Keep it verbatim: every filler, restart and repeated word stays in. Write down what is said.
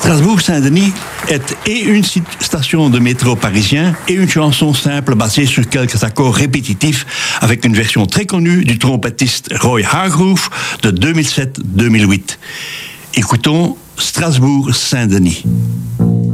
Strasbourg-Saint-Denis est et une station de métro parisien et une chanson simple basée sur quelques accords répétitifs avec une version très connue du trompettiste Roy Hargrove de deux mille sept deux mille huit. Écoutons Strasbourg-Saint-Denis.